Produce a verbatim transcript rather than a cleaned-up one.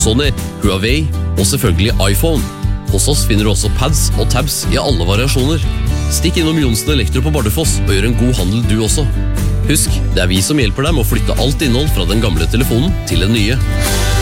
Sony, Huawei og selvfølgelig iPhone. Hos oss finner du også pads og tabs i alle variasjoner. Stikk innom Jonsen Elektro på Bardufoss og gjør en god handel du også. Husk, det er vi som hjelper deg med å flytte alt innhold fra den gamle telefonen til den nye.